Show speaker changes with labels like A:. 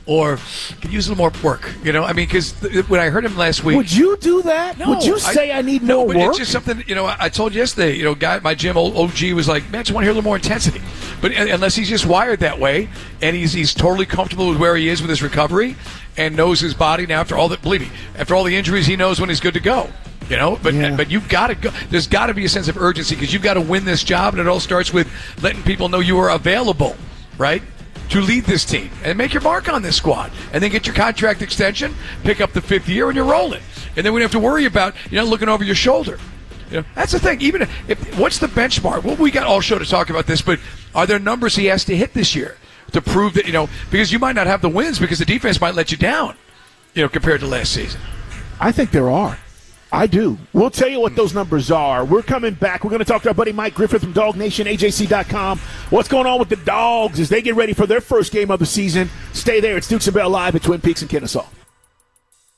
A: or could use a little more work. Because when I heard him last week,
B: would you do that?
A: No,
B: would you say I need more work?
A: It's just something. I told you yesterday. Guy at my gym, old OG, was like, "Man, I just want to hear a little more intensity." But unless he's just wired that way, and he's totally comfortable with where he is with his recovery, and knows his body now after all the injuries, he knows when he's good to go. But you've got to go. There's got to be a sense of urgency because you've got to win this job, and it all starts with letting people know you are available, right, to lead this team and make your mark on this squad, and then get your contract extension, pick up the 5th year, and you're rolling. And then we don't have to worry about looking over your shoulder. That's the thing. Even if what's the benchmark? Well, we got all show to talk about this, but are there numbers he has to hit this year to prove that because you might not have the wins because the defense might let you down, compared to last season?
B: I think there are. I do. We'll tell you what those numbers are. We're coming back. We're going to talk to our buddy Mike Griffith from Dog Nation, AJC.com. What's going on with the Dogs as they get ready for their first game of the season? Stay there. It's Dukes and Bell live at Twin Peaks in Kennesaw.